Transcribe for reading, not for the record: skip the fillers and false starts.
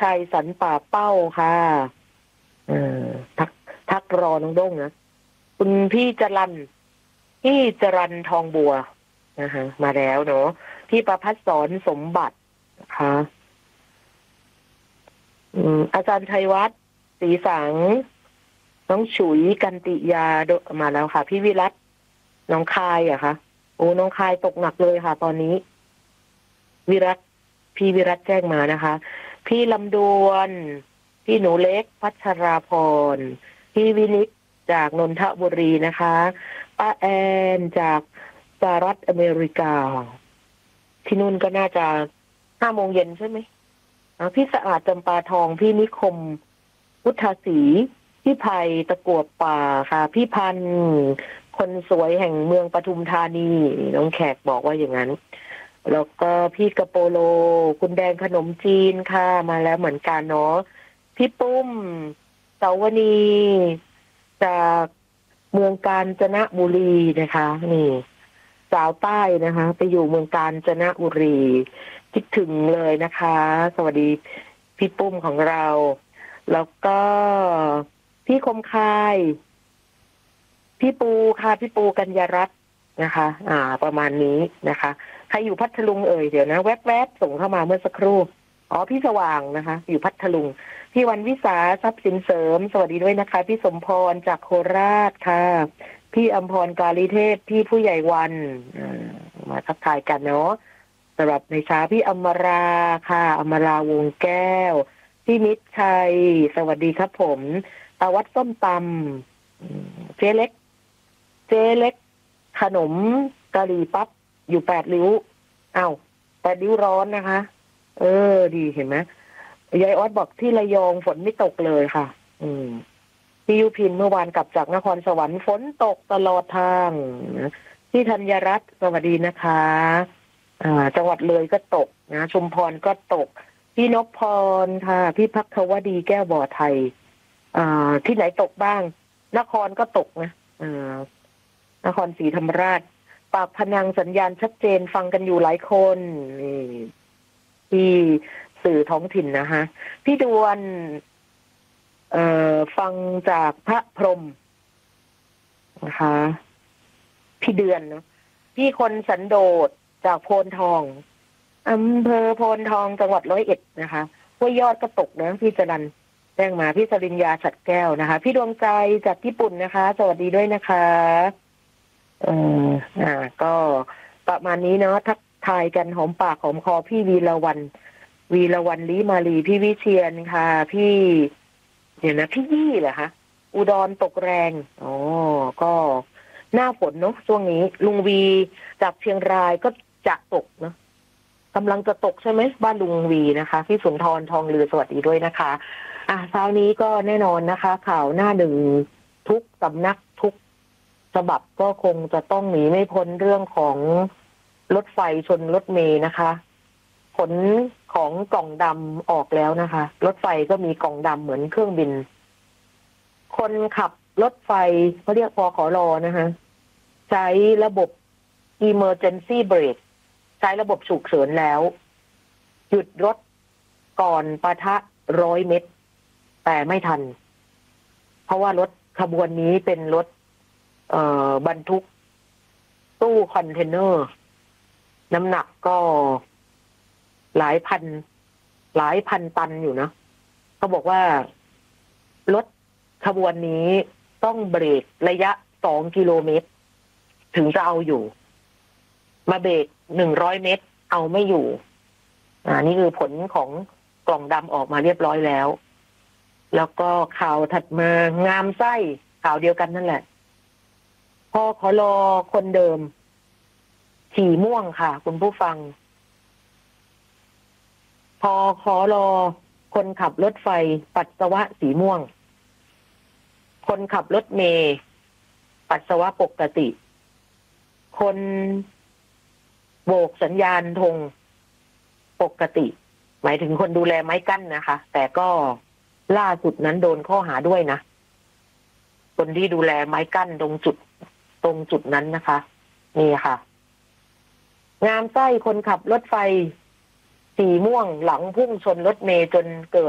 ชัยสันป่าเป้าค่ะเออทักรอน้องด้งนะคุณพี่จรันทองบัวนะคะมาแล้วเนาะพี่ประภัสสรสมบัตินะคะอาจารย์ชัยวัฒน์ศรีสังน้องฉุยกันติยามาแล้วค่ะพี่วิรัตน้องคายอะค่ะโอ้น้องคายตกหนักเลยค่ะตอนนี้พี่วิรัตแจ้งมานะคะพี่ลำดวนพี่หนูเล็กพัชราพรพี่วินิจจากนนทบุรีนะคะป้าแอนจากสหรัฐอเมริกาที่นู่นก็น่าจะ5 โมงเย็นใช่ไหมพี่สะอาดจำปาทองพี่นิคมพุทธศรีพี่ไผ่ตะกั่วป่าค่ะพี่พันธ์คนสวยแห่งเมืองปทุมธานีน้องแขกบอกว่าอย่างนั้นแล้วก็พี่กระโปโลคุณแดงขนมจีนค่ะมาแล้วเหมือนกันเนาะพี่ปุ้มเสาวณีจากเมืองกาญจนบุรีนะคะนี่สาวใต้นะคะไปอยู่เมืองกาญจนบุรีคิดถึงเลยนะคะสวัสดีพี่ปุ้มของเราแล้วก็พี่คมคายพี่ปูค่ะพี่ปูกัญญารัตน์นะคะประมาณนี้นะคะใครอยู่พัทลุงเดี๋ยวนะแวบๆส่งเข้ามาเมื่อสักครู่พี่สว่างนะคะอยู่พัทลุงพี่วันวิสาทรัพย์สินเสริมสวัสดีด้วยนะคะพี่สมพรจากโคราชค่ะพี่อมพรกาลิเทพพี่ผู้ใหญ่วันมาทักทายกันเนาะสำหรับในเช้าพี่อมราค่ะอมราวงแก้วพี่มิตรชัยสวัสดีครับผมตาวัดส้มตำเจ๊เล็กขนมกะหรี่ปั๊บอยู่8 ริ้ว8 ริ้วร้อนนะคะดีเห็นไหมยายออสบอกที่ระยองฝนไม่ตกเลยค่ะพี่ยุพินเมื่อวานกลับจากนครสวรรค์ฝนตกตลอดทางพี่ธัญรัตน์สวัสดีนะคะจังหวัดเลยก็ตกนะชุมพรก็ตกพี่นพพรค่ะพี่ภัควดีแก้วบ่อไทยที่ไหนตกบ้างนครก็ตกนะนครศรีธรรมราชปากพนังสัญญาณชัดเจนฟังกันอยู่หลายคนนี่ที่สื่อท้องถิ่นนะคะพี่ดวนฟังจากพระพรหมนะคะพี่เดือนเนาะพี่คนสันโดษจากโพนทองอำเภอโพนทองจังหวัด101นะคะห้วยยอดก็ตกนะพี่จรัญแจ้งมาพี่สริญญาฉัตรแก้วนะคะพี่ดวงใจจากญี่ปุ่นนะคะสวัสดีด้วยนะคะก็ประมาณนี้เนาะทักทายกันหอมปากหอมคอพี่วีระวันลิมาลีพี่วิเชียนค่ะพี่เดี๋ยวนะพี่ยี่เหรอคะอุดรตกแรงก็หน้าฝนเนาะช่วงนี้ลุงวีจากเชียงรายก็จะตกเนาะกำลังจะตกใช่ไหมบ้านลุงวีนะคะพี่สุนทรทองลือสวัสดีด้วยนะคะเช้านี้ก็แน่นอนนะคะข่าวหน้าหนึ่งทุกสำนักทุกฉบับก็คงจะต้องหนีไม่พ้นเรื่องของรถไฟชนรถเมล์นะคะผลของกล่องดำออกแล้วนะคะรถไฟก็มีกล่องดำเหมือนเครื่องบินคนขับรถไฟเขาเรียกพขรนะคะใช้ระบบ emergency brake ใช้ระบบฉุกเฉินแล้วหยุดรถก่อนปะทะ100 เมตรแต่ไม่ทันเพราะว่ารถขบวนนี้เป็นรถบรรทุกตู้คอนเทนเนอร์น้ำหนักก็หลายพันตันอยู่นะเขาบอกว่ารถขบวนนี้ต้องเบรกระยะ2 กิโลเมตรถึงจะเอาอยู่มาเบรก100 เมตรเอาไม่อยู่นี่คือผลของกล่องดำออกมาเรียบร้อยแล้วแล้วก็ข่าวถัดมางามไส้ข่าวเดียวกันนั่นแหละพอขอรอคนเดิมสีม่วงค่ะคุณผู้ฟังพอขอรอคนขับรถไฟปัสสาวะสีม่วงคนขับรถเมล์ปัสสาวะปกติคนโบกสัญญาณธงปกติหมายถึงคนดูแลไม้กั้นนะคะแต่ก็ล่าสุดนั้นโดนข้อหาด้วยนะคนที่ดูแลไม้กั้นตรงจุดนั้นนะคะนี่ค่ะงามไส้คนขับรถไฟสีม่วงหลังพุ่งชนรถเมล์จนเกิด